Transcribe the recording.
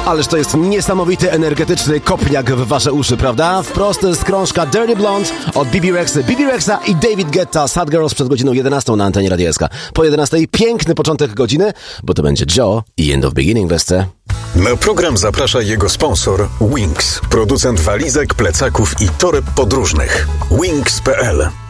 Ależ to jest niesamowity, energetyczny kopniak w wasze uszy, prawda? Wprost z krążka Dirty Blonde od Bibi Rexa i David Guetta. Sad Girls przed godziną 11 na antenie Radia SK. Po 11 piękny początek godziny, bo to będzie Joe i End of Beginning w SC. Na program zaprasza jego sponsor Wings, producent walizek, plecaków i toreb podróżnych. Wings.pl